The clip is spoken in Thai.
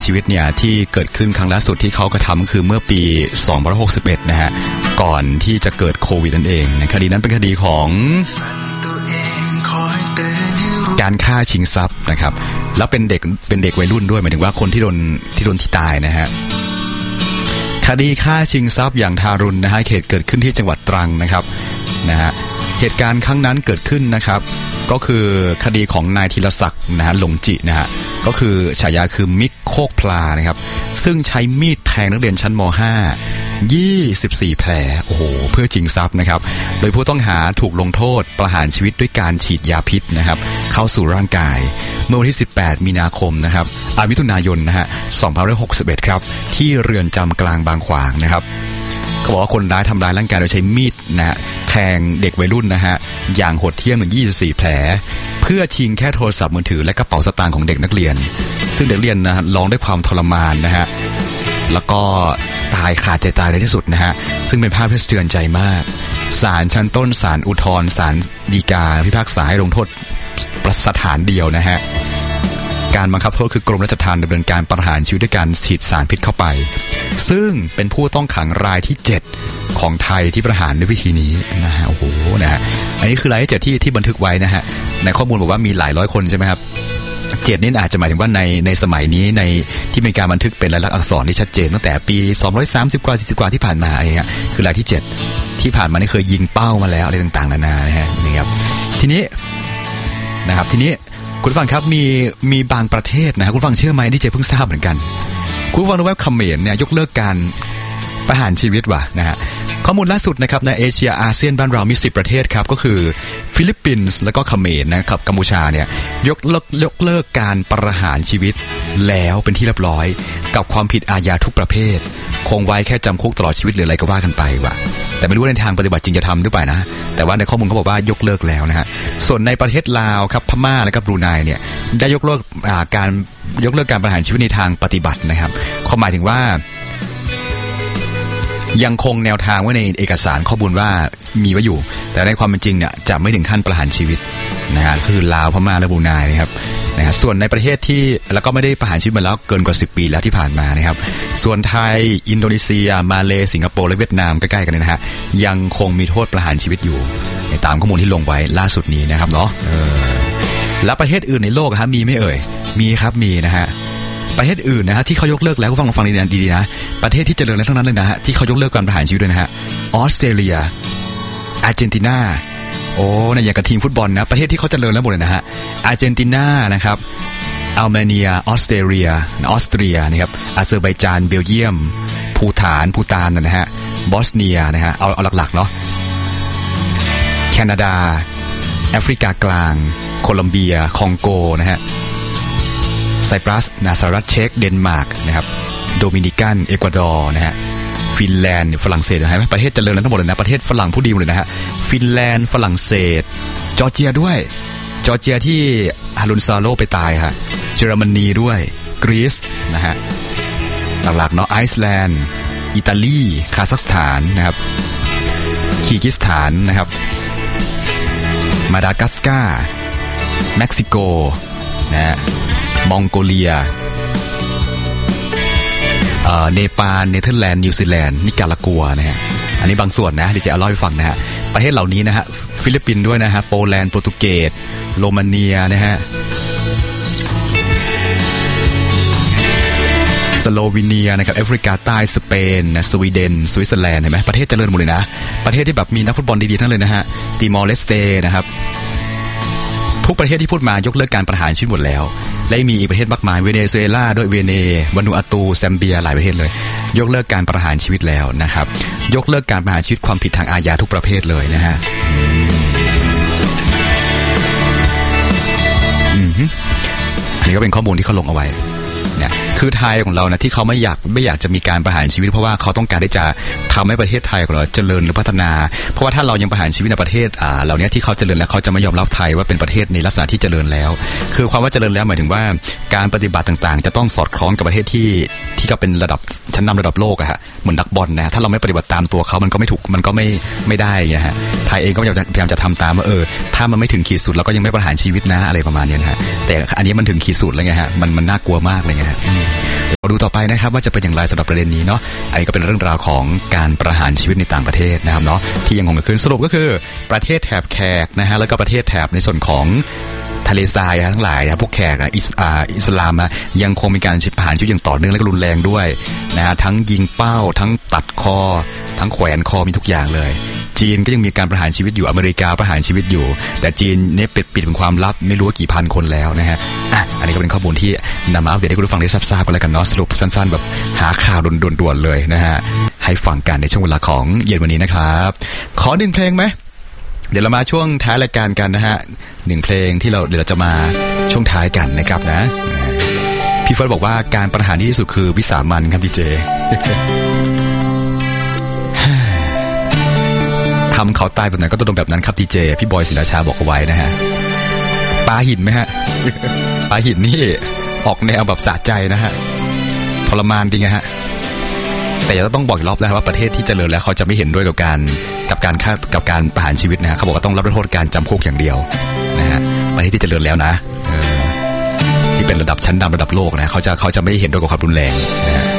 ชีวิตเนี่ยที่เกิดขึ้นครั้งล่าสุดที่เขากระทำคือเมื่อปี2561นะฮะก่อนที่จะเกิดโควิดนั่นเองคดีนั้นเป็นคดีของการฆ่าชิงทรัพย์นะครับแล้วเป็นเด็กวัยรุ่นด้วยหมายถึงว่าคนที่โดนที่ตายนะฮะคดีฆ่าชิงทรัพย์อย่างทารุณนะฮะเหตุเกิดขึ้นที่จังหวัดตรังนะครับนะฮะเหตุการณ์ครั้งนั้นเกิดขึ้นนะครับก็คือคดีของนายธีรศักดิ์นะฮะหลงจินะฮะก็คือฉายาคือมิกโคกพลานะครับซึ่งใช้มีดแทงนักเรียนชั้นม.5 24 แผลโอ้โหเพื่อชิงทรัพย์นะครับโดยผู้ต้องหาถูกลงโทษประหารชีวิตด้วยการฉีดยาพิษนะครับเข้าสู่ร่างกายเมื่อวันที่18มีนาคมนะครับมิถุนายนนะฮะ2561ครับที่เรือนจำกลางบางขวางนะครับเขาบอกว่าคนร้ายทำร้ายร่างกายโดยใช้มีดนะฮะแทงเด็กวัยรุ่นนะฮะอย่างโหดเหี้ยมถึง24 แผลเพื่อชิงแค่โทรศัพท์มือถือและกระเป๋าสตางค์ของเด็กนักเรียนซึ่งเด็กเรียนนะร้องด้วยความทรมานนะฮะแล้วก็ตายขาดใจตายในที่สุดนะฮะซึ่งเป็นภาพที่สะเทือนใจมากศาลชั้นต้นศาลอุทธรณ์ศาลฎีกาพิพากษาให้ลงโทษสถานเดียวนะฮะการบังคับโทษคือกรมราชทัณฑ์ดำเนินการประหารชีวิตด้วยการฉีดสารพิษเข้าไปซึ่งเป็นผู้ต้องขังรายที่7ของไทยที่ประหารด้วยวิธีนี้นะฮะโอ้โหนะฮะอันนี้คือรายที่7ที่บันทึกไว้นะฮะในข้อมูลบอกว่ามีหลายร้อยคนใช่ไหมครับ7นี่อาจจะหมายถึงว่าในสมัยนี้ในที่มีการบันทึกเป็นลายลักษณ์อักษรที่ชัดเจนตั้งแต่ปี230กว่า40กว่าที่ผ่านมาอะไรเงี้ยคือรายที่7ที่ผ่านมานี่เคยยิงเป้ามาแล้วอะไรต่างๆนานานะฮะนี่ครับทีนี้คุณฟังครับมีบางประเทศนะคุณฟังเชื่อไหมที่เจเพิ่งทราบเหมือนกันคุณฟังรู้ว่าเขมรเนี่ยยกเลิกการประหารชีวิตว่ะนะฮะข้อมูลล่าสุดนะครับในเอเชียอาเซียนบ้านเรามี10ประเทศครับก็คือฟิลิปปินส์แล้วก็เขมรนะครับกัมพูชาเนี่ยยกเลิกการประหารชีวิตแล้วเป็นที่เรียบร้อยกับความผิดอาญาทุกประเภทคงไว้แค่จำคุกตลอดชีวิตหรืออะไรก็ว่ากันไปว่ะแต่ไม่รู้ว่าในทางปฏิบัติจริงจะทำหรือเปล่านะแต่ว่าในข้อมูลเขาบอกว่ายกเลิกแล้วนะฮะส่วนในประเทศลาวครับพม่าและก็บรูไนเนี่ยได้ยกเลิกการประหารชีวิตในทางปฏิบัตินะครับความหมายถึงว่ายังคงแนวทางไว้ในเอกสารข้อมูลว่ามีไว้อยู่แต่ในความเป็นจริงเนี่ยจะไม่ถึงขั้นประหารชีวิตนะฮะคือลาวพม่าและบรูไนนะครับส่วนในประเทศที่แล้วก็ไม่ได้ประหารชีวิตมาแล้วเกินกว่า10ปีแล้วที่ผ่านมานะครับส่วนไทยอินโดนีเซียมาเลสิงคโปร์และเวียดนามใกล้ๆกันนะฮะยังคงมีโทษประหารชีวิตอยู่ตามข้อมูลที่ลงไว้ล่าสุดนี้นะครับเนาะแล้วประเทศอื่นในโลกครับมีไหมเอ่ยมีครับมีนะฮะประเทศอื่นนะฮะที่เขายกเลิกแล้วก็ฟังดีๆนะประเทศที่เจริญแล้วทั้งนั้นเลยนะฮะที่เขายกเลิกการประหารชีวิตด้วยนะฮะออสเตรเลียอาร์เจนตินาโอ้ในอย่างกับทีมฟุตบอลนะประเทศที่เขาเจริญแล้วหมดเลยนะฮะอาร์เจนตินานะครับอัลเมเนียออสเตรเลียนะครับอาเซอร์ไบจานเบลเยียมภูฏานนะฮะบอสเนียนะฮะเอาหลักๆเนาะแคนาดาแอฟริกากลางโคลอมเบียคองโกนะฮะไซปรัสสหรัฐเช็กเดนมาร์กนะครับโดมินิกันเอกวาดอร์นะฮะฟินแลนด์ฝรั่งเศสนะฮะประเทศเจริญแล้วทั้งหมดเลยนะประเทศฝรั่งผู้ดีหมดเลยนะฮะฟินแลนด์ฝรั่งเศสจอร์เจียด้วยจอร์เจียที่ฮารุนซาโลไปตายฮะเยอรมนีด้วยกรีซนะฮะหลักๆเนาะไอซ์แลนด์อิตาลีคาซัคสถานนะครับคีร์กิสถานนะครับมาดากัสการ์เม็กซิโกนะฮะมองโกเลียเนปาลเนเธอร์แลนด์นิวซีแลนด์นิการากัวนะฮะอันนี้บางส่วนนะเดี๋ยวจะเล่าให้ฟังนะฮะประเทศเหล่านี้นะฮะฟิลิปปินส์ด้วยนะฮะโปแลนด์โปรตุเกสโรมาเนียนะฮะสโลวีเนียนะครับแอฟริกาใต้สเปนนะสวีเดนสวิตเซอร์แลนด์เห็นไหมประเทศเจริญหมดเลยนะประเทศที่แบบมีนักฟุตบอลดีๆทั้งเลยนะฮะติมอร์เลสเตนะครับทุกประเทศที่พูดมายกเลิกการประหารชีวิตหมดแล้วและมีอีกประเทศมากมายเวเนซุเอลาด้วยวานูอาตูแซมเบียหลายประเทศเลยยกเลิกการประหารชีวิตแล้วนะครับยกเลิกการประหารชีวิตความผิดทางอาญาทุกประเภทเลยนะฮะอันนี้ก็เป็นข้อมูลที่เขาลงเอาไว้เนี่ยคือไทยของเรานะที่เขาไม่อยากจะมีการประหารชีวิตเพราะว่าเขาต้องการที่จะทำให้ประเทศไทยของเราเจริญหรือพัฒนาเพราะว่าถ้าเรายังประหารชีวิตในประเทศเหล่านี้ที่เขาเจริญแล้วเขาจะไม่ยอมรับไทยว่าเป็นประเทศในลักษณะที่เจริญแล้วคือความว่าเจริญแล้วหมายถึงว่าการปฏิบัติต่างๆจะต้องสอดคล้องกับประเทศที่ก็เป็นระดับชั้นนำระดับโลกอะฮะเหมือนนักบอลนะถ้าเราไม่ปฏิบัติตามตัวเขามันก็ไม่ถูกมันก็ไม่ได้ไงฮะไทยเองก็พยายามจะทำตามว่าถ้ามันไม่ถึงขีดสุดเราก็ยังไม่ประหารชีวิตนะอะไรประมาณนี้นะฮะแต่อันนี้มันถึงขีดสุดแล้วไงฮะมันน่ากลัวมากเลยไงฮะมาดูต่อไปนะครับว่าจะเป็นอย่างไรสำหรับประเด็นนี้เนาะอันนี้ก็เป็นเรื่องราวของการประหารชีวิตในต่างประเทศนะครับเนาะที่ยังคงเกิดขึ้นสรุปก็คือประเทศแถบแขกนะฮะแล้วก็ประเทศแถบในส่วนของทะเลทรายทั้งหลายนะพวกแขกอิสลามยังคงมีการประหารชีวิตอย่างต่อเนื่องและก็รุนแรงด้วยนะฮะทั้งยิงเป้าทั้งตัดคอทั้งแขวนคอมีทุกอย่างเลยจีนก็ยังมีการประหารชีวิตอยู่อเมริกาประหารชีวิตอยู่แต่จีนเนี่ยปิดเป็นความลับไม่รู้ว่ากี่พันคนแล้วนะฮะอันนี้ก็เป็นข้อมูลที่นำมาอัปเดตให้คุณผู้ฟังได้ทราบกันแล้วกันเนาะสรุปสั้นๆแบบหาข่าวด่วนๆเลยนะฮะให้ฟังกันในช่วงเวลาของเย็นวันนี้นะครับขอ1เพลงไหมเดี๋ยวเรามาช่วงท้ายรายการกันนะฮะ1เพลงที่เดี๋ยวเราจะมาช่วงท้ายกันนะครับนะพี่เฟิร์สบอกว่าการประหารที่สุดคือวิสามันครับดีเจทำเขาตายแบบไหนก็ต้องโดนแบบนั้นครับดีเจพี่บอยศิลาชาบอกเอาไว้นะฮะปาหินไหมฮะปาหินนี่ออกแนวแบบสะใจนะฮะทรมานจริงฮะแต่จะต้องบอกอีกรอบนะว่าประเทศที่เจริญแล้วเขาจะไม่เห็นด้วยกับการประหารชีวิตนะฮะเขาบอกว่าต้องรับโทษการจำคุกอย่างเดียวนะฮะประเทศที่เจริญแล้วนะที่เป็นระดับชั้นนำระดับโลกนะเขาจะไม่เห็นด้วยกับความรุนแรงนะฮะ